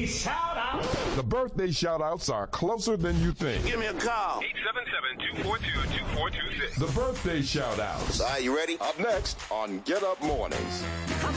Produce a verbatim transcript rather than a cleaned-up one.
shout out. The birthday shout outs are closer than you think. Give me a call. eight seven seven, two four two, two four two six. The birthday shout outs. All right, you ready? Up next on Get Up Mornings.